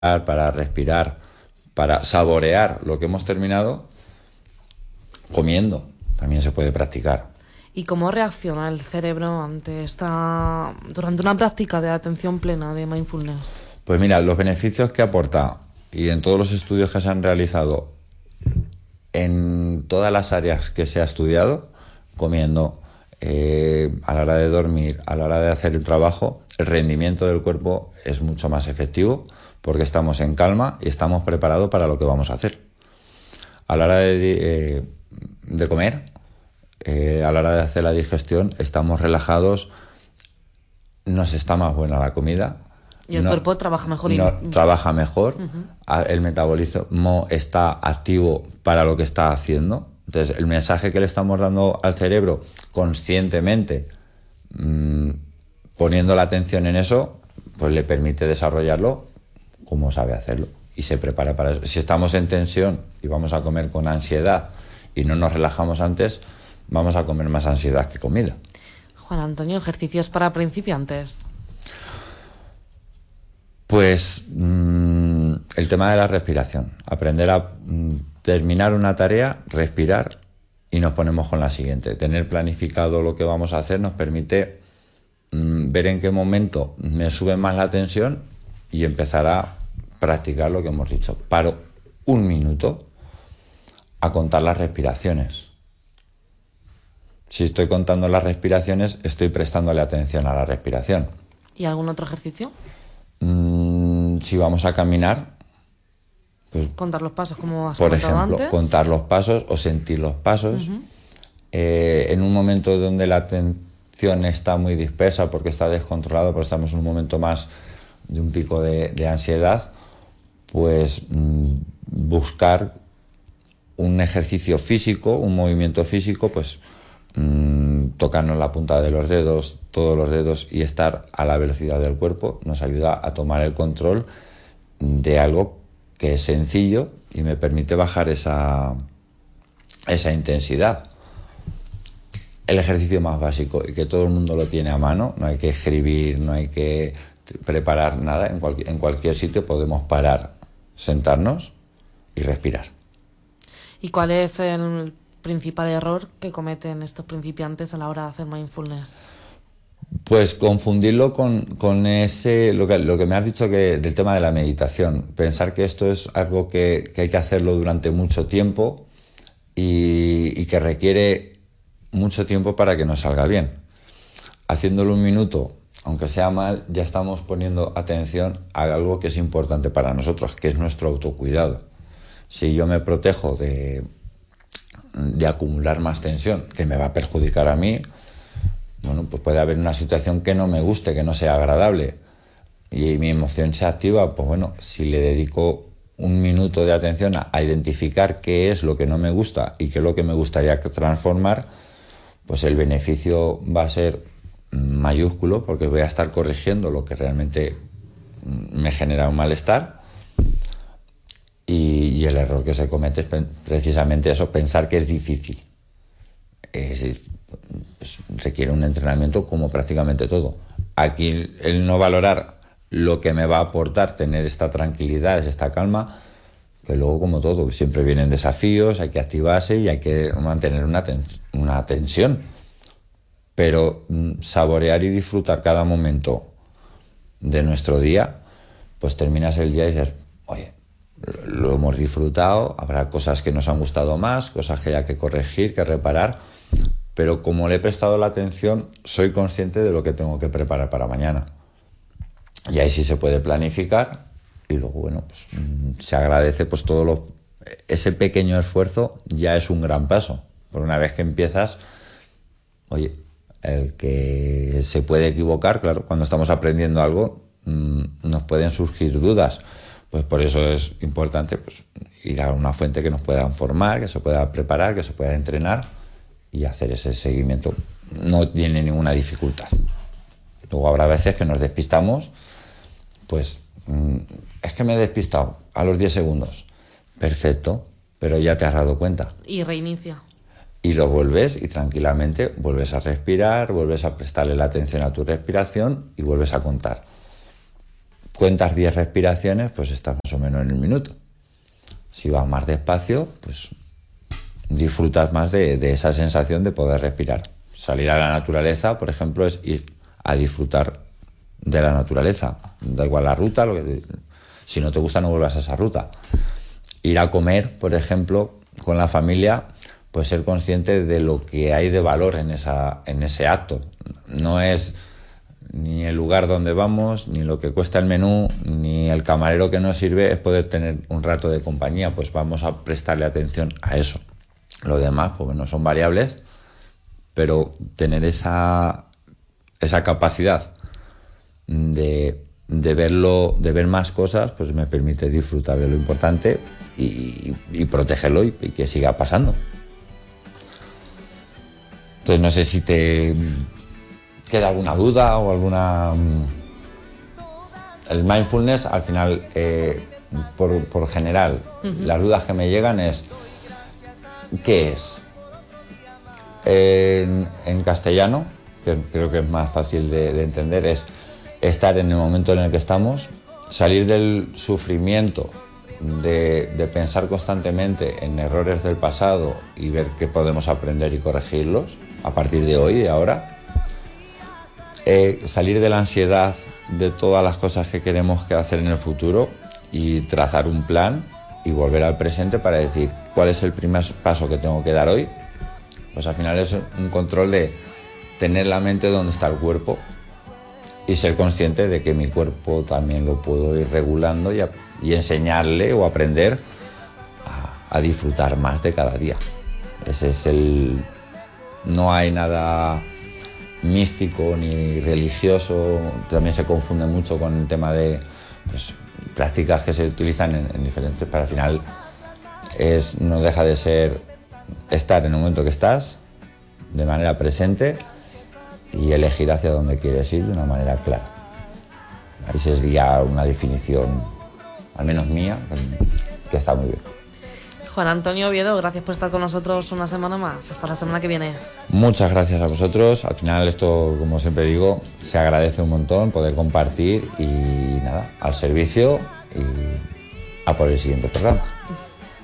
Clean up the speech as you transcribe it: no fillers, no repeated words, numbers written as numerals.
para respirar, para saborear lo que hemos terminado, comiendo, también se puede practicar. ¿Y cómo reacciona el cerebro durante una práctica de atención plena de mindfulness? Pues mira, los beneficios que aporta, y en todos los estudios que se han realizado, en todas las áreas que se ha estudiado, comiendo, a la hora de dormir, a la hora de hacer el trabajo, el rendimiento del cuerpo es mucho más efectivo porque estamos en calma y estamos preparados para lo que vamos a hacer. A la hora de comer, a la hora de hacer la digestión, estamos relajados, nos está más buena la comida. Y el cuerpo trabaja mejor. Trabaja mejor, el metabolismo está activo para lo que está haciendo. Entonces, el mensaje que le estamos dando al cerebro conscientemente, poniendo la atención en eso, pues le permite desarrollarlo como sabe hacerlo y se prepara para eso. Si estamos en tensión y vamos a comer con ansiedad y no nos relajamos antes, vamos a comer más ansiedad que comida. Juan Antonio, ejercicios para principiantes. Pues el tema de la respiración, aprender a terminar una tarea, respirar y nos ponemos con la siguiente. Tener planificado lo que vamos a hacer nos permite ver en qué momento me sube más la tensión y empezar a practicar lo que hemos dicho. Paro un minuto a contar las respiraciones. Si estoy contando las respiraciones, estoy prestándole atención a la respiración. ¿Y algún otro ejercicio? Si vamos a caminar, pues, contar los pasos, como has por comentado ejemplo, antes. contar los pasos o sentir los pasos. En un momento donde la atención está muy dispersa porque está descontrolado, porque estamos en un momento más de un pico de ansiedad, pues buscar un ejercicio físico, un movimiento físico, pues tocarnos la punta de los dedos, todos los dedos, y estar a la velocidad del cuerpo nos ayuda a tomar el control de algo que es sencillo y me permite bajar esa intensidad. El ejercicio más básico y que todo el mundo lo tiene a mano, no hay que escribir, no hay que preparar nada, en cualquier sitio podemos parar, sentarnos y respirar. ¿Y cuál es el principal error que cometen estos principiantes a la hora de hacer mindfulness? Pues confundirlo con ese, lo que me has dicho del tema de la meditación. Pensar que esto es algo que hay que hacerlo durante mucho tiempo y que requiere mucho tiempo para que nos salga bien. Haciéndolo un minuto, aunque sea mal, ya estamos poniendo atención a algo que es importante para nosotros, que es nuestro autocuidado. Si yo me protejo de acumular más tensión, que me va a perjudicar a mí, bueno, pues puede haber una situación que no me guste, que no sea agradable y mi emoción se activa, pues bueno, si le dedico un minuto de atención a identificar qué es lo que no me gusta y qué es lo que me gustaría transformar, pues el beneficio va a ser mayúsculo porque voy a estar corrigiendo lo que realmente me genera un malestar. Y el error que se comete es precisamente eso, pensar que es difícil. Pues requiere un entrenamiento como prácticamente todo. Aquí el no valorar lo que me va a aportar tener esta tranquilidad, esta calma, que luego como todo, siempre vienen desafíos, hay que activarse y hay que mantener una tensión. Pero saborear y disfrutar cada momento de nuestro día, pues terminas el día y dices, oye, lo hemos disfrutado, habrá cosas que nos han gustado más, cosas que hay que corregir, que reparar, pero como le he prestado la atención, soy consciente de lo que tengo que preparar para mañana. Y ahí sí se puede planificar y luego, bueno, pues se agradece pues ese pequeño esfuerzo ya es un gran paso. Por una vez que empiezas, oye, el que se puede equivocar, claro, cuando estamos aprendiendo algo, nos pueden surgir dudas. Pues por eso es importante pues, ir a una fuente que nos pueda formar, que se pueda preparar, que se pueda entrenar y hacer ese seguimiento. No tiene ninguna dificultad. Luego habrá veces que nos despistamos, pues es que me he despistado a los 10 segundos. Perfecto, pero ya te has dado cuenta. Y reinicia. Y lo vuelves y tranquilamente vuelves a respirar, vuelves a prestarle la atención a tu respiración y vuelves a contar. cuentas 10 respiraciones, pues estás más o menos en el minuto. Si vas más despacio, pues disfrutas más de esa sensación de poder respirar. Salir a la naturaleza, por ejemplo, es ir a disfrutar de la naturaleza. Da igual la ruta, si no te gusta no vuelvas a esa ruta. Ir a comer, por ejemplo, con la familia, pues ser consciente de lo que hay de valor en ese acto. No es ni el lugar donde vamos, ni lo que cuesta el menú, ni el camarero que nos sirve, es poder tener un rato de compañía, pues vamos a prestarle atención a eso. Lo demás, pues bueno, son variables, pero tener esa capacidad de ver más cosas, pues me permite disfrutar de lo importante y protegerlo y que siga pasando. Entonces no sé si te queda alguna duda o alguna... El mindfulness, al final, por general, las dudas que me llegan es ¿qué es? En castellano, que creo que es más fácil de entender, es estar en el momento en el que estamos, salir del sufrimiento de pensar constantemente en errores del pasado y ver qué podemos aprender y corregirlos a partir de hoy, de ahora. Salir de la ansiedad de todas las cosas que queremos hacer en el futuro y trazar un plan y volver al presente para decir cuál es el primer paso que tengo que dar hoy. Pues al final es un control de tener la mente donde está el cuerpo y ser consciente de que mi cuerpo también lo puedo ir regulando y enseñarle o aprender a disfrutar más de cada día. Ese es no hay nada místico ni religioso, también se confunde mucho con el tema de pues, prácticas que se utilizan en diferentes, pero al final no deja de ser estar en el momento que estás, de manera presente y elegir hacia dónde quieres ir de una manera clara. Ahí sería una definición, al menos mía, que está muy bien. Juan Antonio Oviedo, gracias por estar con nosotros una semana más. Hasta la semana que viene. Muchas gracias a vosotros. Al final esto, como siempre digo, se agradece un montón poder compartir y nada, al servicio y a por el siguiente programa.